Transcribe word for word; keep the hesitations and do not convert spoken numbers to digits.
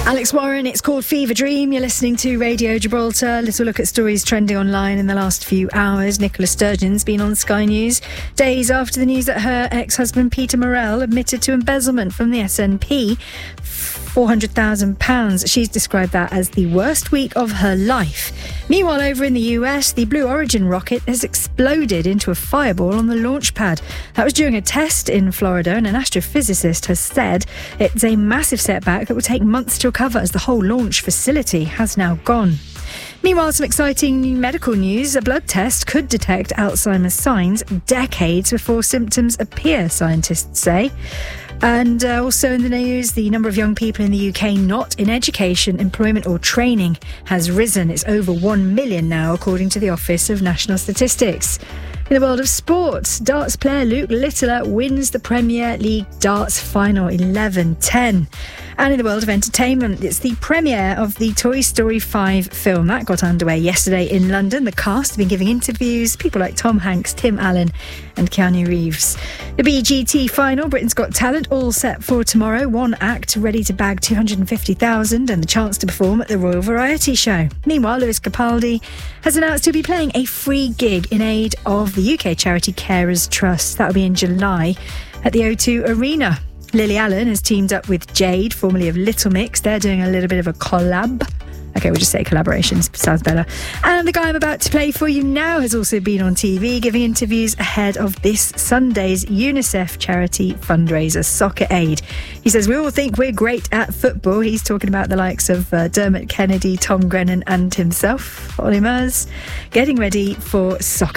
Alex Warren, it's called Fever Dream. You're listening to Radio Gibraltar. Little look at stories trending online in the last few hours. Nicola Sturgeon's been on Sky News days after the news that her ex-husband Peter Morrell admitted to embezzlement from the S N P, four hundred thousand pounds. She's described that as the worst week of her life. Meanwhile, over in the U S, the Blue Origin rocket has exploded into a fireball on the launch pad. That was during a test in Florida, and an astrophysicist has said it's a massive setback that will take months to recover as the whole launch facility has now gone. Meanwhile, some exciting medical news. A blood test could detect Alzheimer's signs decades before symptoms appear, scientists say. And uh, also in the news, the number of young people in the U K not in education, employment or training has risen. It's over one million now, according to the Office of National Statistics. In the world of sports, darts player Luke Littler wins the Premier League darts final eleven ten. And in the world of entertainment, it's the premiere of the Toy Story five film. That got underway yesterday in London. The cast have been giving interviews, people like Tom Hanks, Tim Allen and Keanu Reeves. The B G T final, Britain's Got Talent, all set for tomorrow. One act ready to bag two hundred fifty thousand pounds and the chance to perform at the Royal Variety Show. Meanwhile, Lewis Capaldi has announced he'll be playing a free gig in aid of the U K charity Carers Trust. That'll be in July at the O two Arena. Lily Allen has teamed up with Jade, formerly of Little Mix. They're doing a little bit of a collab. Okay, we'll just say collaborations. Sounds better. And the guy I'm about to play for you now has also been on T V, giving interviews ahead of this Sunday's UNICEF charity fundraiser, Soccer Aid. He says, we all think we're great at football. He's talking about the likes of uh, Dermot Kennedy, Tom Grennan and himself, Ollie Murs, getting ready for Soccer